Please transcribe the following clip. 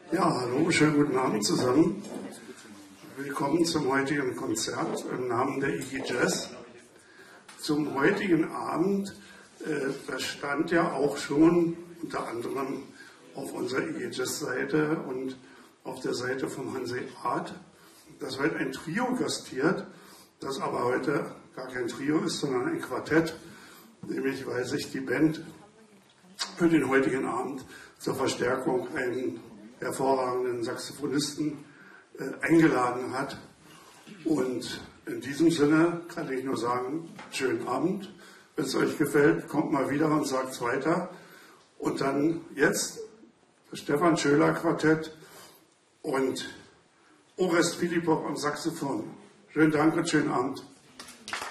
Ja, hallo, schönen guten Abend zusammen. Willkommen zum heutigen Konzert im Namen der IG Jazz. Zum heutigen Abend, das stand ja auch schon unter anderem auf unserer IG Jazz-Seite und auf der Seite vom Hansé Art, dass heute ein Trio gastiert, das aber heute gar kein Trio ist, sondern ein Quartett, nämlich weil sich die Band für den heutigen Abend zur Verstärkung einen hervorragenden Saxophonisten eingeladen hat. Und in diesem Sinne kann ich nur sagen, schönen Abend. Wenn es euch gefällt, kommt mal wieder und sagt es weiter. Und dann jetzt das Stefan Schöler Quartett und Orest Filipov am Saxophon. Schönen Dank und schönen Abend.